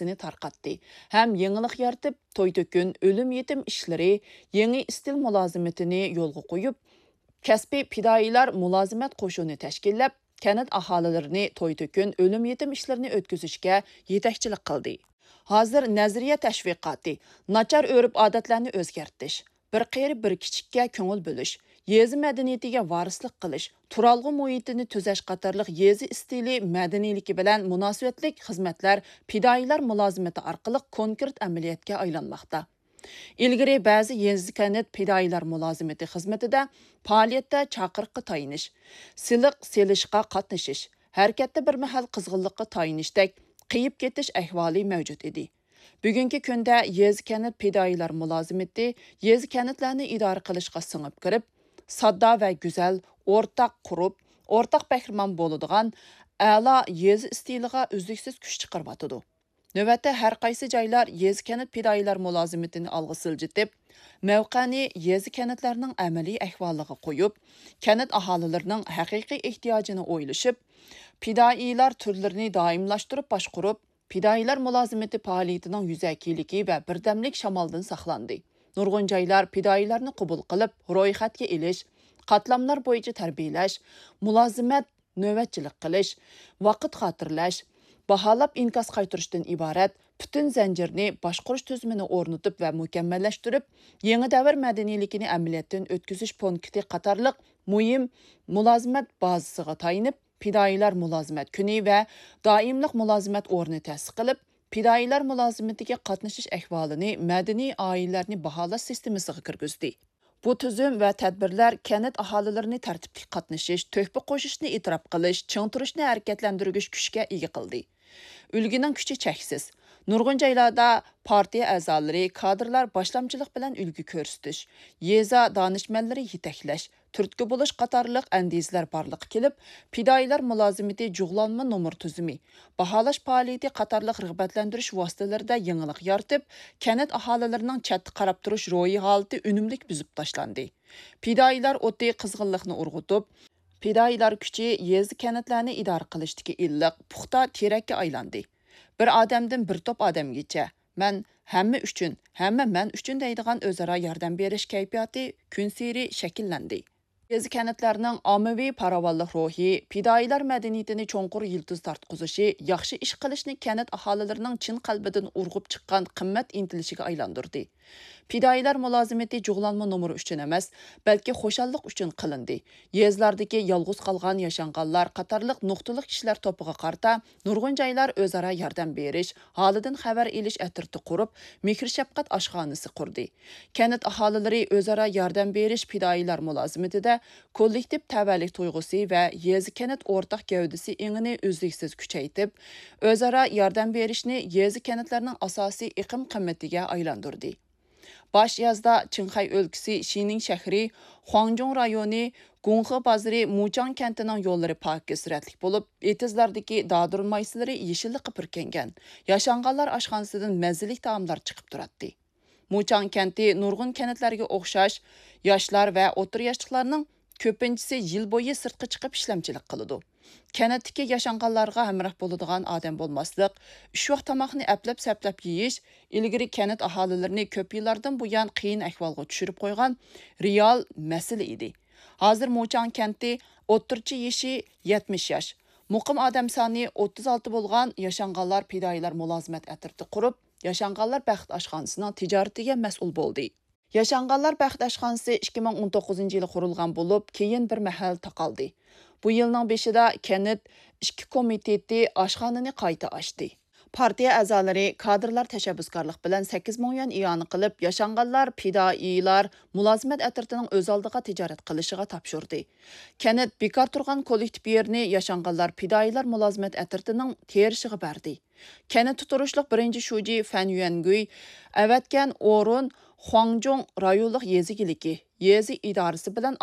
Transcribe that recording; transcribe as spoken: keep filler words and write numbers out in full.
idorasini tarqatdi. Hem yenilik yaratib, toy tökün, ölüm yetim işleri, yeni istil mülazimetini yolga koyup, kasbi fidoilar mulozimat qo'shini tashkillab, kanat aholilarini toy tökün, ölüm yetim ishlarini o'tkazishga yetakchilik qildi. Hozir nazariya tashviqoti, nachar o'rib odatlarni o'zgartirish, bir qeri bir kichikka ko'ngil bo'lish, yezi madaniyatiga varislik qilish, turalg'i muhitini tuzash qatorliq yezi istili madaniyligi bilan munosabatlik xizmatlar fidoilar mulozimati orqali konkret amaliyotga aylanmoqda. İlgiri ba'zi yezi kanat fidoilar mulozimati xizmatida faoliyatda chaqiriqqa tayinish, siliq selishqa qatnashish, harakatda bir mahal qizg'inlikqa tayinishdek qiyib ketish ahvoli mavjud edi. Bugungi kunda yezi kanat fidoilar mulozimati yezi kanatlarni idora qilishga singib kirib, sodda va go'zal, o'rtaq qurib, o'rtaq bahramon bo'ladigan a'lo yezi istiliga uzluksiz kuch chiqarib Növətdə hər qaysı joylar yezi kanat fidoilar mulozimatini alg'a siljitib, mavqani yezi kanatlarning amaliy ahvoliga qo'yib, kanat aholilarining haqiqiy ehtiyojini o'ylashib, fidoilar turlarini doimlashtirib boshqurib, fidoilar mulozimati faoliyatining yuzakiligi va birdamlik shamoldan saqlandi. Nurg'un joylar fidoilarni qabul qilib, ro'yxatga elish, qatlamlar bo'yicha tarbiyalash, mulozimat navbatchilik qilish, vaqt xotirlash, baholab inkas qaytirishdan iborat bütün zanjirni boshqarish tuzumini o'rnatib va mukammallashtirib, yangi davr madaniyligini amaliyotdan o'tkazish punkti qatorliq muhim mulozimat bazasiga tayinib, fidoilar mulozimat kuni va doimlik mulozimat o'rni ta'sis qilib, fidoilar mulozimatiga qatnashish ahvolini madaniy oilalarni baholash sistemasiga kirgizdi. Bu tuzum va tadbirlar kanat aholilarini tartibli qatnashish, to'hfa qo'shishni e'tirof qilish, ching turishni harakatlantirgich kuchga ega qildi. Ulgining kuchi cheksiz. Nurg'un joylarda partiya a'zolari, kadrlar boshlamchilik bilan ulgi ko'rsatish, yeza donishmandlari yetaklash, turtki bo'lish qatorliq andizlar borliq kelib, fidoilar mulozimati jug'lanma nomer tuzumi, baholash faoliyati qatorliq rag'batlantirish vositalarida yangilik yaratib, kanat aholilarining chatda qarab turish ro'yi holati unumlik buzib tashlandi. Fidoilar o'ti qizg'inlikni urg'utib, fidoilar kuchi yezi kanatlarni idora qilishdagi illiq, puxta terakka aylandi. Bir odamdan bir top odamgacha, men hamma uchun, hamma men uchun deydigan o'zaro yordam berish kayfiyati kun sari shakllandi. Yezi kanatlarning ommaviy farovonlik ruhi, fidoilar madaniyatini cho'nqur yildiz tortqizishi, yaxshi ish qilishni kanat aholilarining chin qalbidan urg'ib chiqqan qimmat intilishiga aylantirdi. Fidoilar mulozimati jug'lanma nomeri uchun emas, balki xo'shallik uchun qilindi. Yezlardagi yolg'iz qolgan yashanganlar qatorliq nuqtaliq kishilar to'piga qarta nurg'un joylar o'zaro yordam berish, holidan xabar elish atirti qurib, mehr shafqat oshxonasi qurdi. Kanat aholilari o'zaro yordam berish fidoilar mulozimatida kollektiv tavallik tuyg'usi va yezi kanat o'rtaq gavdasi engini uzluksiz kuchaytib, o'zaro yordam berishni yezi kanatlarning asosiy iqim qimmatiga aylantirdi. Baş yazda Qinghai o'lkasi Xining shahri, Huangjong rayoni, Gonghe bozori Muchang kentining yo'llari pokka suratlik bo'lib, etizlardagi dadur maysilari yeshillikqa purkangan. Yashanganlar oshxonasidan mazali taomlar chiqib turadi. Muchang kenti nurg'un kentlarga o'xshash, yoshlar va o'tir yoshlilarning ko'pinchisi yil bo'yi sirtqa chiqib ishlamchilik qiladi. Kanatdagi yashanganlarga hamroh bo'ladigan odam bo'lmaslik, uch vaqt tomoqni aplab-saplab yeyish, ilgari kanat aholilarini ko'p yillardan buyon qiyin ahvolga tushirib qo'ygan real masala edi. Hozir Muchang kenti o'ttirchi yeshi yetmish yosh. Muqim odam soni o'ttiz olti bo'lgan yashanganlar fidoilar mulozimat atirti qurib, yashanganlar baxt oshxonasining tijoratiga mas'ul bo'ldi. Yashanganlar baxt oshxonasi ikki ming o'n to'qqizinchi yili qurilgan bo'lib, keyin bir mahal taqaldi. Bu yilning beshida kanat ikki komiteti oshxonani qayta ochdi. Partiya a'zolari kadrlar tashabbuskorlik bilan sakkiz ming yuan iyon qilib, yashanganlar fidoilar mulozimat atirtining o'z oldiga tijorat qilishiga topshirdi. Kanat bekor turgan kollektiv yerni yashanganlar fidoilar mulozimat atirtining terishiga berdi. Kanat tuturishliq birinchi shuji Fan Yuangui avatgan o'rin Huangjong rayonlik yezigiligi, yezi idorasi bilan